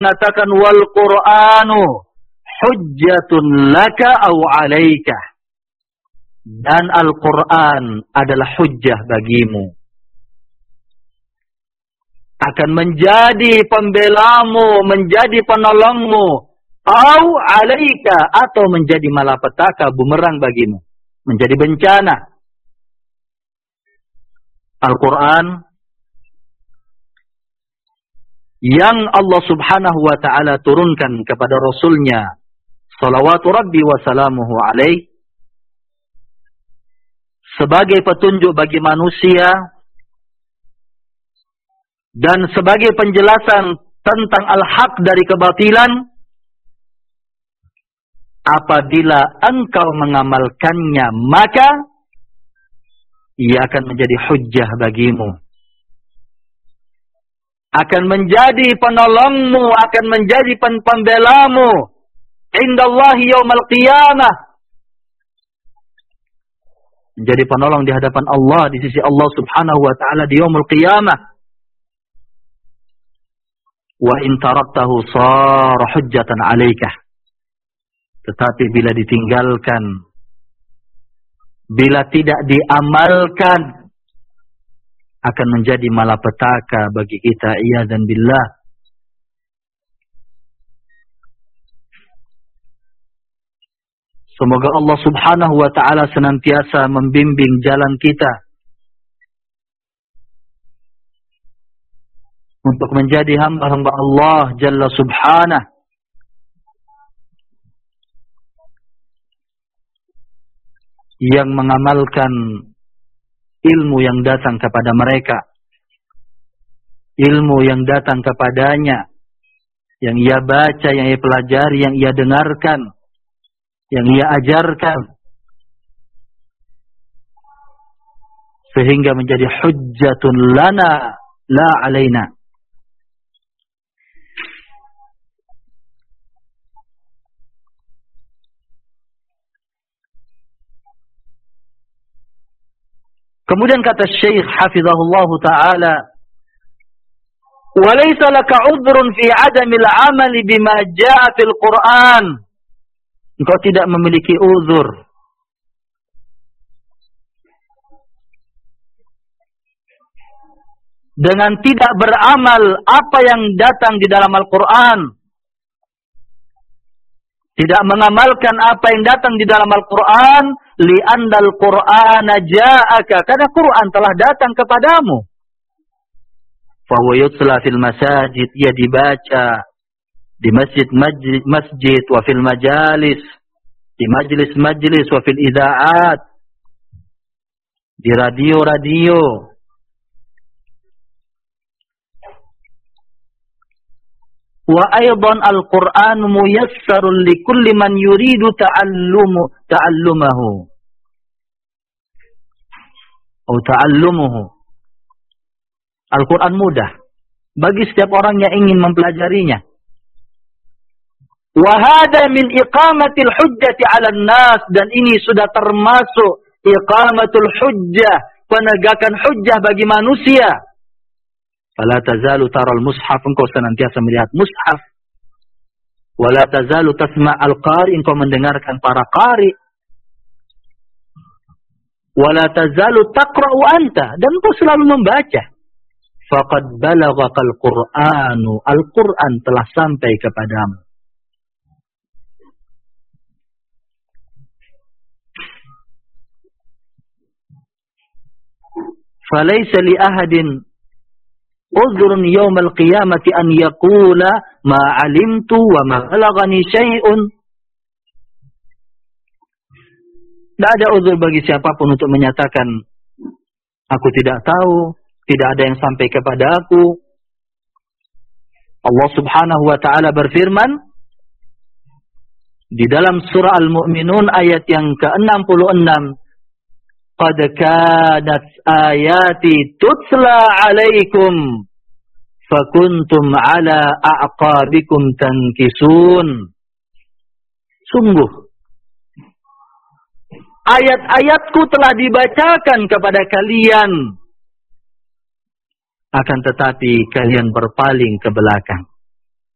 mengatakan wal Qur'anu hujjatun laka aw 'alaika. Dan Al-Qur'an adalah hujjah bagimu. Akan menjadi pembelamu, menjadi penolongmu, aw 'alaika, atau menjadi malapetaka, bumerang bagimu, menjadi bencana. Al-Qur'an yang Allah subhanahu wa ta'ala turunkan kepada Rasulnya salawatu Rabbi wa salamuhu alaih sebagai petunjuk bagi manusia dan sebagai penjelasan tentang al-haq dari kebatilan. Apabila engkau mengamalkannya, maka ia akan menjadi hujjah bagimu, akan menjadi penolongmu, akan menjadi pembelamu indallahi yaumal qiyamah, menjadi penolong di hadapan Allah, di sisi Allah subhanahu wa ta'ala di yaumul qiyamah. Wa in taraktahu sara hujjatan 'alaika. Tetapi bila ditinggalkan, bila tidak diamalkan, akan menjadi malapetaka bagi kita, iyadzan billah. Semoga Allah subhanahu wa ta'ala senantiasa membimbing jalan kita untuk menjadi hamba-hamba Allah Jalla subhanahu, yang mengamalkan ilmu yang datang kepada mereka, ilmu yang datang kepadanya, yang ia baca, yang ia pelajari, yang ia dengarkan, yang ia ajarkan, sehingga menjadi hujjatun lana la alaina. Kemudian kata Syekh hafizahullah ta'ala, walaysa laka 'udhrun fi 'adamil 'amali bima jaa'a fil Qur'an. Engkau tidak memiliki uzur dengan tidak beramal apa yang datang di dalam Al-Quran, tidak mengamalkan apa yang datang di dalam Al-Quran, li'annal Qur'ana ja'aka, karena Quran telah datang kepadamu. Fa huwa yutla fil masajid, ia dibaca di masjid wa fil majalis, di majlis wa fil ida'at, di radio. Wa aidan al-Qur'an muyassarun likulli man yuridu ta'allumahu atau ta'allumuhu. Al-Qur'an mudah bagi setiap orang yang ingin mempelajarinya. Wa hada min iqamatil hujjati 'alan nas, dan ini sudah termasuk iqamatul hujjah, penegakan hujjah bagi manusia. Fala tazalu taral mushaf, engkau senantiasa melihat mushaf. Wala tazalu tasma' al-qari, engkau mendengarkan para qari. Wala tazalu taqra'u anta, dan engkau selalu membaca. Faqad balaghakal Qur'anu, Al-Qur'an telah sampai kepadamu. Falaysa li ahadin uzrun yawmal qiyamati an yaqula ma 'alimtu wa ma balaghani syai'un. Tidak ada uzur bagi siapapun untuk menyatakan aku tidak tahu, tidak ada yang sampai kepada aku. Allah subhanahu wa ta'ala berfirman di dalam surah Al-Mu'minun ayat yang ke-66, qad kanat ayati tutla 'alaikum fakuntum 'ala a'qabikum tankisun. Sungguh ayat-ayatku telah dibacakan kepada kalian, akan tetapi kalian berpaling ke belakang.